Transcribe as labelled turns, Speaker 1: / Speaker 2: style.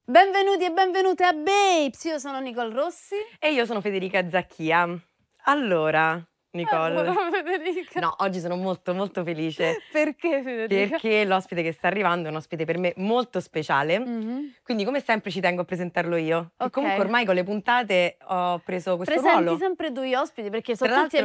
Speaker 1: Benvenuti e benvenute a Babes, io sono Nicole Rossi.
Speaker 2: E io sono Federica Zacchia. Allora, Nicole,
Speaker 1: Federica.
Speaker 2: no, oggi sono molto molto felice
Speaker 1: Perché Federica?
Speaker 2: perché l'ospite che sta arrivando è un ospite per me molto speciale. Quindi come sempre ci tengo a presentarlo io. E
Speaker 1: Ok.
Speaker 2: comunque ormai con le puntate ho preso questo
Speaker 1: Presenti
Speaker 2: ruolo.
Speaker 1: sempre tu gli ospiti perché sono
Speaker 2: Tra
Speaker 1: tutti
Speaker 2: l'altro-